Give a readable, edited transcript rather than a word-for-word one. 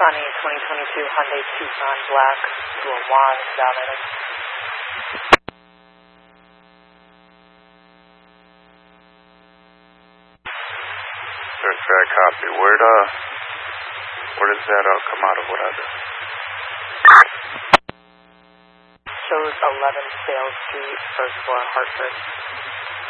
Sunny 2022 Hyundai Tucson Black to a Juan Dominic. Search track copy. Where does that come out of? What address? Shows 11 Sales Street, first floor, Hartford.